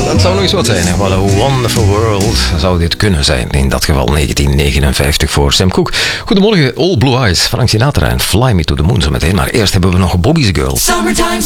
Dat zou nog eens wat zijn. What a wonderful world zou dit kunnen zijn. In dat geval 1959 voor Sam Cooke. Goedemorgen, All Blue Eyes, Frank Sinatra en Fly Me to the Moon zo meteen. Maar eerst hebben we nog Bobby's Girl. Summertime,